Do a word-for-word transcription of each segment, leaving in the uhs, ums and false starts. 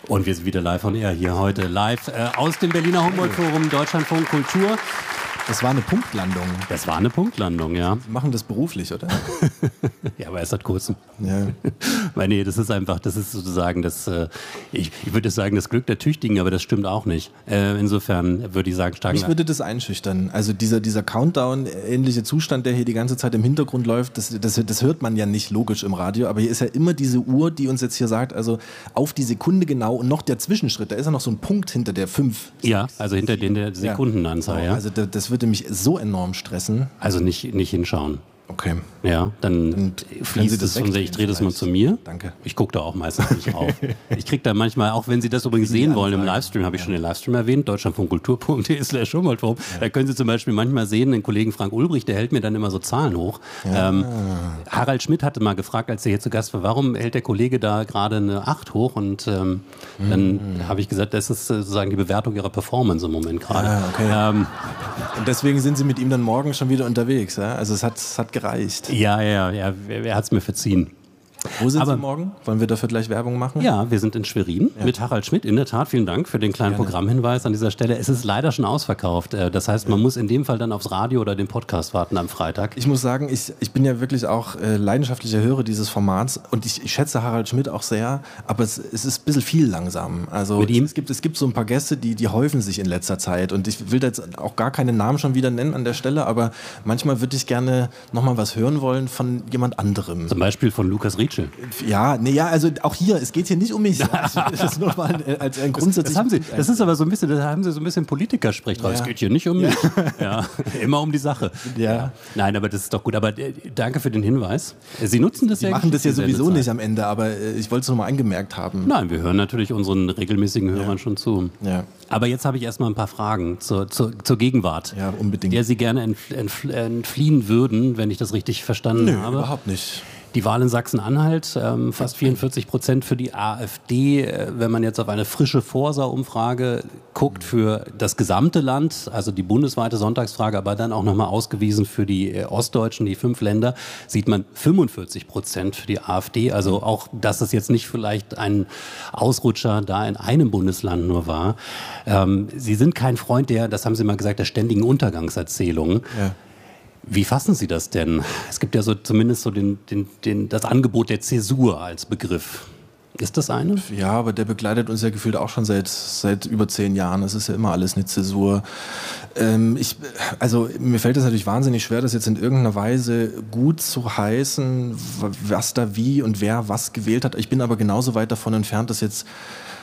Und wir sind wieder live on air hier heute, live äh, aus dem Berliner Humboldt-Forum, Deutschlandfunk Kultur. Das war eine Punktlandung. Das war eine Punktlandung, ja. Sie machen das beruflich, oder? Ja, aber erst seit kurzem. Ja. Weil nee, das ist einfach, das ist sozusagen das, äh, ich, ich würde sagen, das Glück der Tüchtigen, aber das stimmt auch nicht. Äh, insofern würde ich sagen, stark. Mich würde das einschüchtern. Also dieser, dieser Countdown-ähnliche Zustand, der hier die ganze Zeit im Hintergrund läuft, das, das, das hört man ja nicht logisch im Radio, aber hier ist ja immer diese Uhr, die uns jetzt hier sagt, also auf die Sekunde genau und noch der Zwischenschritt, da ist ja noch so ein Punkt hinter der fünf. Ja, also hinter den der Sekundenanzahl, ja. Also das, das würde mich so enorm stressen. Also nicht, nicht hinschauen. Okay. Ja, dann fließt es und ich drehe das mal zu mir. Danke. Ich gucke da auch meistens nicht auf. Ich kriege da manchmal, auch wenn Sie das übrigens sehen wollen im Livestream, habe ich ja schon den Livestream erwähnt, deutschlandfunkkultur punkt de slash Humboldt-Forum. Ja. Da können Sie zum Beispiel manchmal sehen, den Kollegen Frank Ulbricht, der hält mir dann immer so Zahlen hoch. Ja. Ähm, Harald Schmidt hatte mal gefragt, als er hier zu Gast war, warum hält der Kollege da gerade eine acht hoch? Und ähm, mhm. dann habe ich gesagt, das ist sozusagen die Bewertung Ihrer Performance im Moment gerade. Ja, okay. ähm, und deswegen sind Sie mit ihm dann morgen schon wieder unterwegs, ja? Also es hat, es hat gereicht. Ja, ja, ja, er hat es mir verziehen. Wo sind Aber, Sie morgen? Wollen wir dafür gleich Werbung machen? Ja, wir sind in Schwerin ja. mit Harald Schmidt. In der Tat, vielen Dank für den kleinen Gerne. Programmhinweis an dieser Stelle. Es ist leider schon ausverkauft. Das heißt, man ja. muss in dem Fall dann aufs Radio oder den Podcast warten am Freitag. Ich muss sagen, ich, ich bin ja wirklich auch äh, leidenschaftlicher Hörer dieses Formats und ich, ich schätze Harald Schmidt auch sehr, aber es, es ist ein bisschen viel langsam. Also mit ihm? Es, gibt, es gibt so ein paar Gäste, die, die häufen sich in letzter Zeit und ich will da jetzt auch gar keine Namen schon wieder nennen an der Stelle, aber manchmal würde ich gerne nochmal was hören wollen von jemand anderem. Zum Beispiel von Lukas Rietschel. Ja, nee, ja, also auch hier, es geht hier nicht um mich. Das ist nur mal als ein grundsätzlich. Das, haben Sie, das ist aber so ein bisschen, da haben Sie so ein bisschen Politiker-Sprech drauf. Ja. Es geht hier nicht um mich. Ja. Ja. Immer um die Sache. Ja. Ja. Nein, aber das ist doch gut. Aber äh, danke für den Hinweis. Sie nutzen das Sie ja. machen das ja sowieso nicht am Ende, aber äh, ich wollte es nochmal angemerkt haben. Nein, wir hören natürlich unseren regelmäßigen Hörern ja. schon zu. Ja. Aber jetzt habe ich erstmal ein paar Fragen zur, zur, zur Gegenwart. Ja, unbedingt. Der Sie gerne entf- entf- entfliehen würden, wenn ich das richtig verstanden Nö, habe. Überhaupt nicht. Die Wahl in Sachsen-Anhalt, ähm, fast vierundvierzig Prozent für die AfD. Äh, wenn man jetzt auf eine frische Forsa-Umfrage guckt für das gesamte Land, also die bundesweite Sonntagsfrage, aber dann auch nochmal ausgewiesen für die äh, Ostdeutschen, die fünf Länder, sieht man fünfundvierzig Prozent für die AfD. Also auch, dass es jetzt nicht vielleicht ein Ausrutscher da in einem Bundesland nur war. Ähm, Sie sind kein Freund der, das haben Sie mal gesagt, der ständigen Untergangserzählungen. Ja. Wie fassen Sie das denn? Es gibt ja so zumindest so den, den, den, das Angebot der Zäsur als Begriff. Ist das eine? Ja, aber der begleitet uns ja gefühlt auch schon seit, seit über zehn Jahren. Das ist ja immer alles eine Zäsur. Ähm, ich, also mir fällt es natürlich wahnsinnig schwer, das jetzt in irgendeiner Weise gut zu heißen, was da wie und wer was gewählt hat. Ich bin aber genauso weit davon entfernt, dass jetzt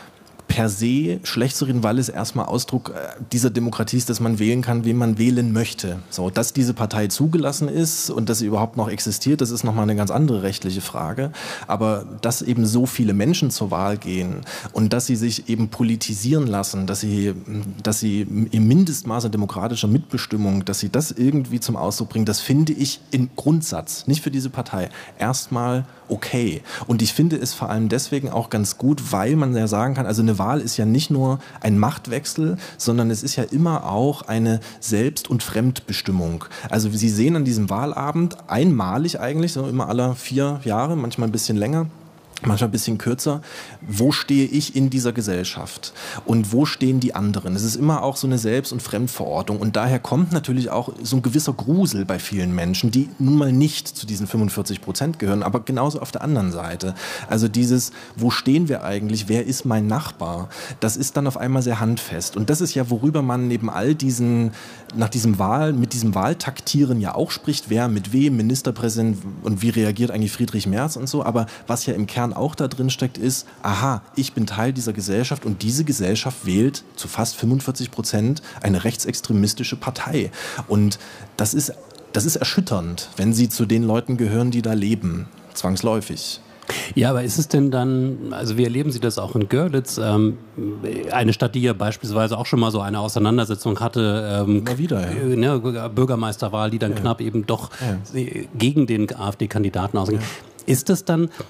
per se schlecht zu reden, weil es erstmal Ausdruck dieser Demokratie ist, dass man wählen kann, wen man wählen möchte. So, dass diese Partei zugelassen ist und dass sie überhaupt noch existiert, das ist nochmal eine ganz andere rechtliche Frage. Aber dass eben so viele Menschen zur Wahl gehen und dass sie sich eben politisieren lassen, dass sie, dass sie im Mindestmaße demokratischer Mitbestimmung, dass sie das irgendwie zum Ausdruck bringen, das finde ich im Grundsatz, nicht für diese Partei, erstmal okay. Und ich finde es vor allem deswegen auch ganz gut, weil man ja sagen kann, also eine Wahl ist ja nicht nur ein Machtwechsel, sondern es ist ja immer auch eine Selbst- und Fremdbestimmung. Also Sie sehen an diesem Wahlabend einmalig eigentlich, so immer alle vier Jahre, manchmal ein bisschen länger, manchmal ein bisschen kürzer, wo stehe ich in dieser Gesellschaft und wo stehen die anderen? Es ist immer auch so eine Selbst- und Fremdverortung und daher kommt natürlich auch so ein gewisser Grusel bei vielen Menschen, die nun mal nicht zu diesen fünfundvierzig Prozent gehören, aber genauso auf der anderen Seite. Also dieses, wo stehen wir eigentlich, wer ist mein Nachbar? Das ist dann auf einmal sehr handfest und das ist ja, worüber man neben all diesen, nach diesem Wahl, mit diesem Wahltaktieren ja auch spricht, wer mit wem, Ministerpräsident und wie reagiert eigentlich Friedrich Merz und so, aber was ja im Kern auch da drin steckt, ist, aha, ich bin Teil dieser Gesellschaft und diese Gesellschaft wählt zu fast fünfundvierzig Prozent eine rechtsextremistische Partei. Und das ist, das ist erschütternd, wenn sie zu den Leuten gehören, die da leben, zwangsläufig. Ja, aber ist es denn dann, also wie erleben Sie das auch in Görlitz, ähm, eine Stadt, die ja beispielsweise auch schon mal so eine Auseinandersetzung hatte, ähm, Immer wieder, ja. äh, ne, Bürgermeisterwahl, die dann ja. knapp eben doch ja. gegen den AfD-Kandidaten ausging. Ja. Ist das dann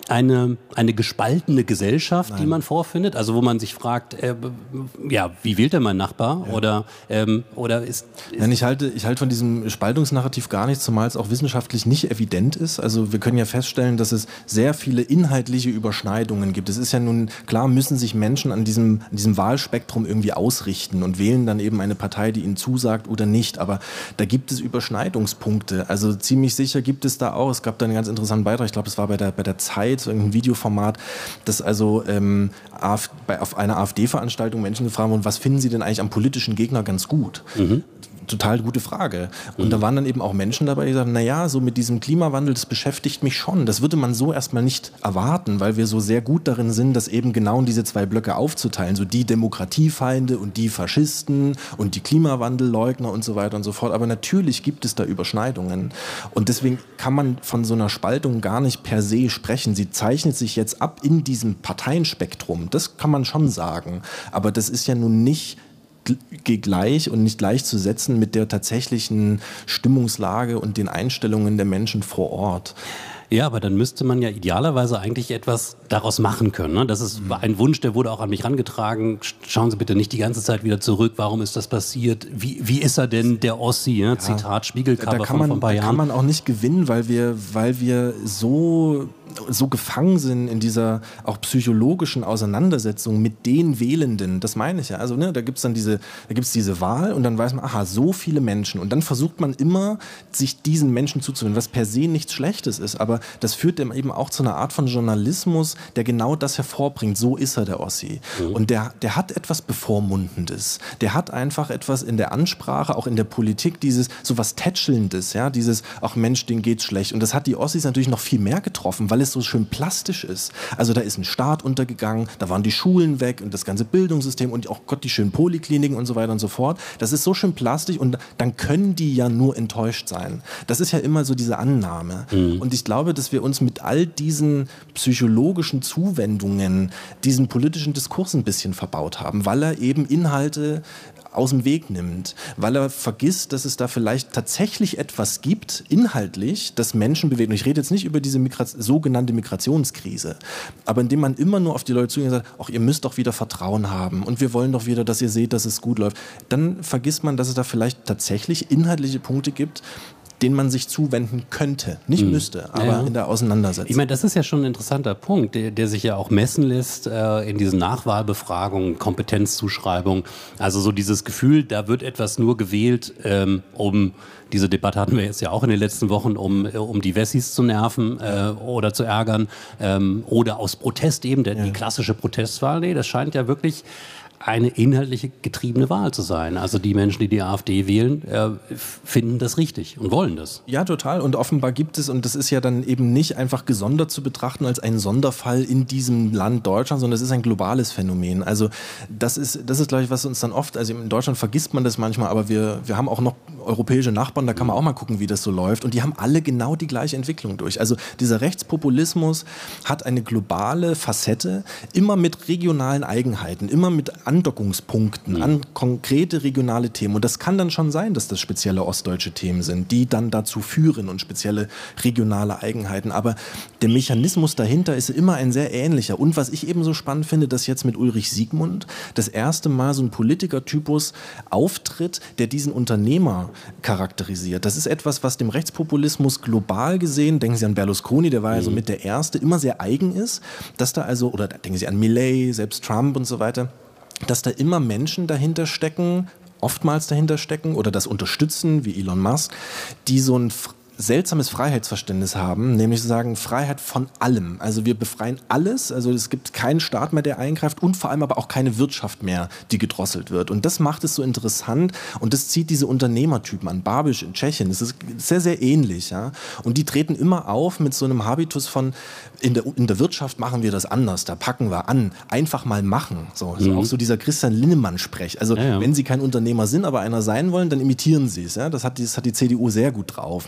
eine, eine gespaltene Gesellschaft, Nein. die man vorfindet? Also wo man sich fragt, äh, ja, wie wählt denn mein Nachbar? Ja. Oder, ähm, oder ist... ist Nein, ich halte, ich halte von diesem Spaltungsnarrativ gar nichts, zumal es auch wissenschaftlich nicht evident ist. Also wir können ja feststellen, dass es sehr viele inhaltliche Überschneidungen gibt. Es ist ja nun klar, müssen sich Menschen an diesem, an diesem Wahlspektrum irgendwie ausrichten und wählen dann eben eine Partei, die ihnen zusagt oder nicht. Aber da gibt es Überschneidungspunkte. Also ziemlich sicher gibt es da auch. Es gab da einen ganz interessanten Beitrag, ich glaube, es war bei der, bei der Zeit, so irgendein Videoformat, dass also ähm, Af- bei, auf einer AfD-Veranstaltung Menschen gefragt wurden, was finden sie denn eigentlich am politischen Gegner ganz gut? Mhm. Total gute Frage. Und mhm. da waren dann eben auch Menschen dabei, die sagen, naja, so mit diesem Klimawandel, das beschäftigt mich schon. Das würde man so erstmal nicht erwarten, weil wir so sehr gut darin sind, das eben genau in diese zwei Blöcke aufzuteilen. So die Demokratiefeinde und die Faschisten und die Klimawandelleugner und so weiter und so fort. Aber natürlich gibt es da Überschneidungen. Und deswegen kann man von so einer Spaltung gar nicht per se sprechen. Sie zeichnet sich jetzt ab in diesem Parteienspektrum. Das kann man schon sagen. Aber das ist ja nun nicht gleich und nicht gleichzusetzen mit der tatsächlichen Stimmungslage und den Einstellungen der Menschen vor Ort. Ja, aber dann müsste man ja idealerweise eigentlich etwas daraus machen können. Ne? Das ist ein Wunsch, der wurde auch an mich herangetragen. Schauen Sie bitte nicht die ganze Zeit wieder zurück. Warum ist das passiert? Wie, wie ist er denn, der Ossi? Ne? Ja, Zitat, Spiegelcover da kann von man, vor ein paar Jahren. Da kann man auch nicht gewinnen, weil wir, weil wir so, so gefangen sind in dieser auch psychologischen Auseinandersetzung mit den Wählenden. Das meine ich ja. Also ne, da gibt's dann diese, da gibt's diese Wahl und dann weiß man, aha, so viele Menschen. Und dann versucht man immer, sich diesen Menschen zuzuwenden, was per se nichts Schlechtes ist. Aber das führt eben auch zu einer Art von Journalismus, der genau das hervorbringt. So ist er, der Ossi. Mhm. Und der, der hat etwas Bevormundendes. Der hat einfach etwas in der Ansprache, auch in der Politik, dieses so was Tätschelndes, ja, dieses, ach Mensch, denen geht's schlecht. Und das hat die Ossis natürlich noch viel mehr getroffen, weil es so schön plastisch ist. Also da ist ein Staat untergegangen, da waren die Schulen weg und das ganze Bildungssystem und auch Gott, die schönen Polikliniken und so weiter und so fort. Das ist so schön plastisch und dann können die ja nur enttäuscht sein. Das ist ja immer so diese Annahme. Mhm. Und ich glaube, dass wir uns mit all diesen psychologischen Zuwendungen diesen politischen Diskurs ein bisschen verbaut haben, weil er eben Inhalte aus dem Weg nimmt, weil er vergisst, dass es da vielleicht tatsächlich etwas gibt, inhaltlich, das Menschen bewegt. Und ich rede jetzt nicht über diese Migra- sogenannte Migrationskrise, aber indem man immer nur auf die Leute zugeht und sagt, ach, ihr müsst doch wieder Vertrauen haben und wir wollen doch wieder, dass ihr seht, dass es gut läuft, dann vergisst man, dass es da vielleicht tatsächlich inhaltliche Punkte gibt, denen man sich zuwenden könnte. Nicht mhm. müsste, aber ja. in der Auseinandersetzung. Ich meine, das ist ja schon ein interessanter Punkt, der, der sich ja auch messen lässt äh, in diesen Nachwahlbefragungen, Kompetenzzuschreibung. Also so dieses Gefühl, da wird etwas nur gewählt, ähm, um, diese Debatte hatten wir jetzt ja auch in den letzten Wochen, um, um die Wessis zu nerven äh, oder zu ärgern ähm, oder aus Protest eben, der, ja. die klassische Protestwahl. Nee, das scheint ja wirklich eine inhaltlich getriebene Wahl zu sein. Also die Menschen, die die AfD wählen, äh, finden das richtig und wollen das. Ja, total. Und offenbar gibt es, und das ist ja dann eben nicht einfach gesondert zu betrachten als ein Sonderfall in diesem Land Deutschland, sondern es ist ein globales Phänomen. Also das ist, das ist, glaube ich, was uns dann oft, also in Deutschland vergisst man das manchmal, aber wir, wir haben auch noch europäische Nachbarn, da kann man auch mal gucken, wie das so läuft. Und die haben alle genau die gleiche Entwicklung durch. Also dieser Rechtspopulismus hat eine globale Facette, immer mit regionalen Eigenheiten, immer mit Andockungspunkten mhm. an konkrete regionale Themen. Und das kann dann schon sein, dass das spezielle ostdeutsche Themen sind, die dann dazu führen und spezielle regionale Eigenheiten. Aber der Mechanismus dahinter ist immer ein sehr ähnlicher. Und was ich eben so spannend finde, dass jetzt mit Ulrich Siegmund das erste Mal so ein Politikertypus auftritt, der diesen Unternehmer charakterisiert. Das ist etwas, was dem Rechtspopulismus global gesehen, denken Sie an Berlusconi, der war mhm. ja so mit der Erste, immer sehr eigen ist, dass da also, oder denken Sie an Milei, selbst Trump und so weiter, dass da immer Menschen dahinter stecken, oftmals dahinter stecken oder das unterstützen, wie Elon Musk, die so ein seltsames Freiheitsverständnis haben, nämlich zu sagen, Freiheit von allem. Also wir befreien alles, also es gibt keinen Staat mehr, der eingreift und vor allem aber auch keine Wirtschaft mehr, die gedrosselt wird. Und das macht es so interessant und das zieht diese Unternehmertypen an. Babiš in Tschechien, das ist sehr, sehr ähnlich. Ja? Und die treten immer auf mit so einem Habitus von, in der, in der Wirtschaft machen wir das anders, da packen wir an, einfach mal machen. So, also mhm. auch so dieser Christian Linnemann-Sprech. Also ja, ja. wenn Sie kein Unternehmer sind, aber einer sein wollen, dann imitieren Sie es. Ja? Das hat die, das hat die C D U sehr gut drauf, mit Spahn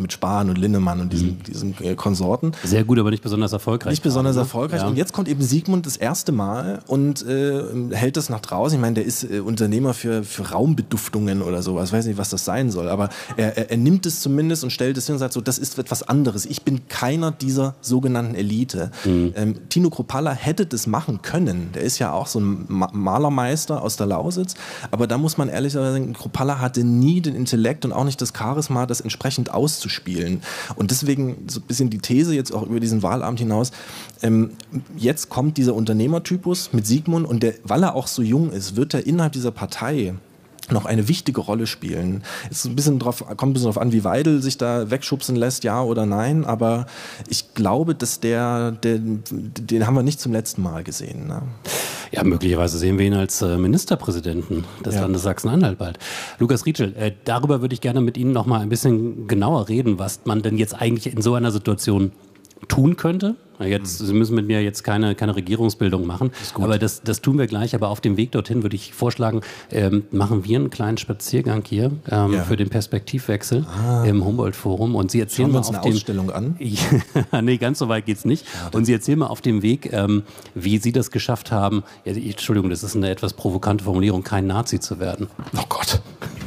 Hahn und Linnemann und diesen, mhm. diesen äh, Konsorten. Sehr gut, aber nicht besonders erfolgreich. Nicht besonders erfolgreich. Ja. Und jetzt kommt eben Sigmund das erste Mal und äh, hält das nach draußen. Ich meine, der ist äh, Unternehmer für, für Raumbeduftungen oder sowas. Ich weiß nicht, was das sein soll, aber er, er, er nimmt es zumindest und stellt es hin und sagt so, das ist etwas anderes. Ich bin keiner dieser sogenannten Elite. Mhm. Ähm, Tino Kruppalla hätte das machen können. Der ist ja auch so ein Ma- Malermeister aus der Lausitz. Aber da muss man ehrlicherweise sagen, Kruppalla hatte nie den Intellekt und auch nicht das Charisma, das entsprechend auszuspielen. Und deswegen so ein bisschen die These jetzt auch über diesen Wahlabend hinaus. Ähm, jetzt kommt dieser Unternehmertypus mit Sigmund und der, weil er auch so jung ist, wird er innerhalb dieser Partei noch eine wichtige Rolle spielen. Es ein bisschen drauf, kommt ein bisschen darauf an, wie Weidel sich da wegschubsen lässt, ja oder nein, aber ich glaube, dass der, der den haben wir nicht zum letzten Mal gesehen. Ne? Ja, möglicherweise sehen wir ihn als äh, Ministerpräsidenten des ja. Landes Sachsen-Anhalt bald. Lukas Rietschel, äh, darüber würde ich gerne mit Ihnen noch mal ein bisschen genauer reden, was man denn jetzt eigentlich in so einer Situation tun könnte. Jetzt, Sie müssen mit mir jetzt keine, keine Regierungsbildung machen, aber das, das tun wir gleich. Aber auf dem Weg dorthin würde ich vorschlagen, ähm, machen wir einen kleinen Spaziergang hier ähm, ja. für den Perspektivwechsel ah. im Humboldt-Forum. Und Sie erzählen Schauen wir mal uns auf eine dem Ausstellung an? Nee, ganz so weit geht's nicht. Schade. Und Sie erzählen mal auf dem Weg, ähm, wie Sie das geschafft haben, ja, Entschuldigung, das ist eine etwas provokante Formulierung, kein Nazi zu werden. Oh Gott.